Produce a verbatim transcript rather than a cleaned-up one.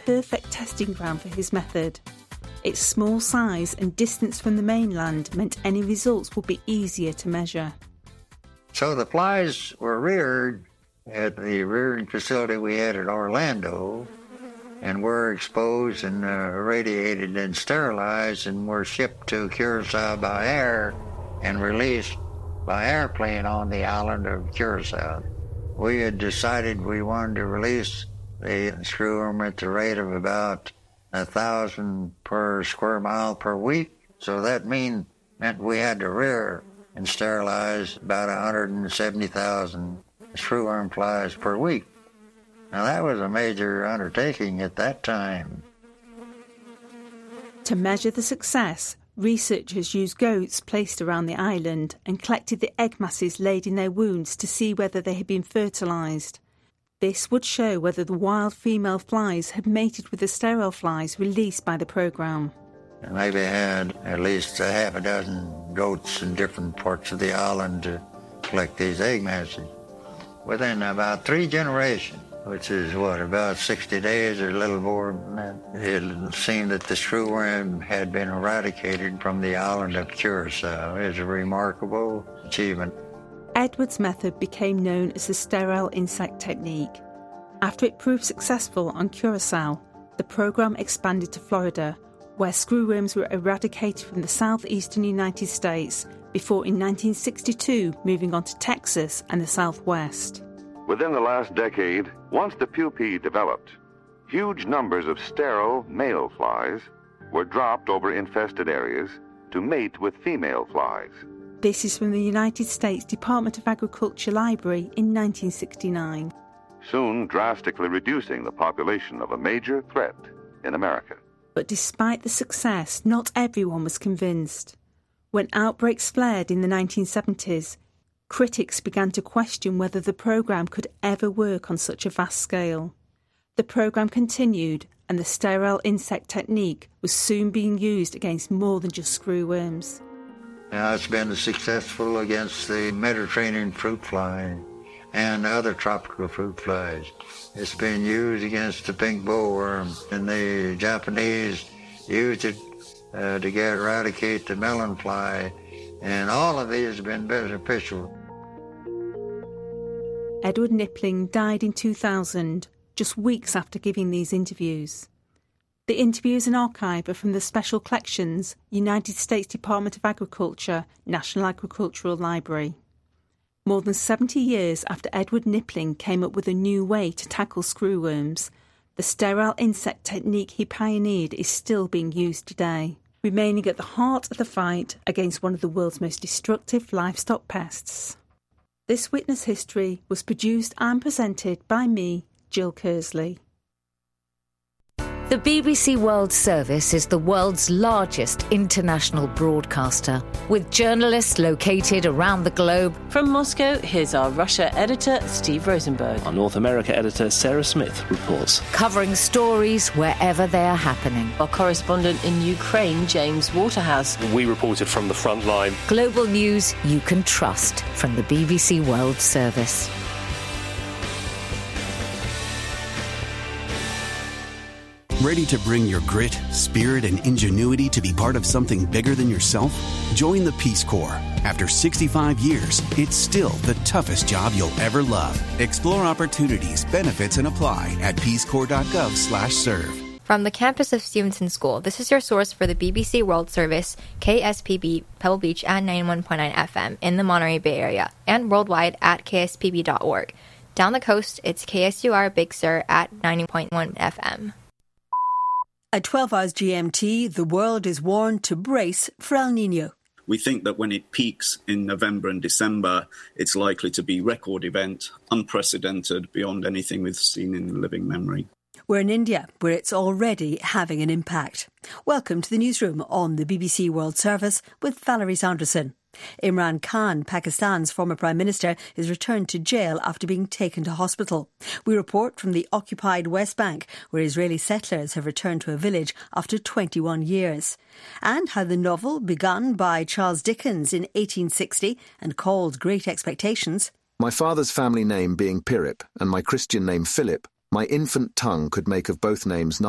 perfect testing ground for his method. Its small size and distance from the mainland meant any results would be easier to measure. So the flies were reared at the rearing facility we had at Orlando, and were exposed and uh, irradiated and sterilized, and were shipped to Curacao by air and released by airplane on the island of Curacao. We had decided we wanted to release the screwworm at the rate of about a thousand per square mile per week. So that mean meant we had to rear and sterilize about one hundred seventy thousand screwworm flies per week. Now that was a major undertaking at that time. To measure the success, researchers used goats placed around the island and collected the egg masses laid in their wounds to see whether they had been fertilised. This would show whether the wild female flies had mated with the sterile flies released by the programme. And maybe had at least a half a dozen goats in different parts of the island to collect these egg masses. Within about three generations, which is what, about sixty days or a little more than that, it seemed that the screwworm had been eradicated from the island of Curacao. It was a remarkable achievement. Edward's method became known as the sterile insect technique. After it proved successful on Curacao, the programme expanded to Florida, where screwworms were eradicated from the southeastern United States, before in nineteen sixty-two moving on to Texas and the Southwest. Within the last decade, once the pupae developed, huge numbers of sterile male flies were dropped over infested areas to mate with female flies. This is from the United States Department of Agriculture Library in nineteen sixty-nine. Soon drastically reducing the population of a major threat in America. But despite the success, not everyone was convinced. When outbreaks flared in the nineteen seventies, critics began to question whether the programme could ever work on such a vast scale. The programme continued, and the sterile insect technique was soon being used against more than just screwworms. Now it's been successful against the Mediterranean fruit fly and other tropical fruit flies. It's been used against the pink bollworm, and the Japanese used it uh, to get, eradicate the melon fly, and all of these have been beneficial. Edward Knipling died in two thousand, just weeks after giving these interviews. The interviews and archive are from the Special Collections, United States Department of Agriculture, National Agricultural Library. More than seventy years after Edward Knipling came up with a new way to tackle screwworms, the sterile insect technique he pioneered is still being used today, remaining at the heart of the fight against one of the world's most destructive livestock pests. This Witness History was produced and presented by me, Jill Kersley. The B B C World Service is the world's largest international broadcaster, with journalists located around the globe. From Moscow, here's our Russia editor, Steve Rosenberg. Our North America editor, Sarah Smith, reports. Covering stories wherever they are happening. Our correspondent in Ukraine, James Waterhouse. We reported from the front line. Global news you can trust from the B B C World Service. Ready to bring your grit, spirit, and ingenuity to be part of something bigger than yourself? Join the Peace Corps. After sixty-five years, it's still the toughest job you'll ever love. Explore opportunities, benefits, and apply at peacecorps.gov slash serve. From the campus of Stevenson School, this is your source for the B B C World Service, K S P B, Pebble Beach at ninety-one point nine F M in the Monterey Bay Area, and worldwide at k s p b dot org. Down the coast, it's K S U R Big Sur at ninety point one F M. At twelve hours G M T, the world is warned to brace for El Niño. We think that when it peaks in November and December, it's likely to be a record event, unprecedented beyond anything we've seen in living memory. We're in India, where it's already having an impact. Welcome to the newsroom on the B B C World Service with Valerie Sanderson. Imran Khan, Pakistan's former Prime Minister, is returned to jail after being taken to hospital. We report from the occupied West Bank, where Israeli settlers have returned to a village after twenty-one years. And how the novel, begun by Charles Dickens in eighteen sixty and called Great Expectations. My father's family name being Pirip and my Christian name Philip, my infant tongue could make of both names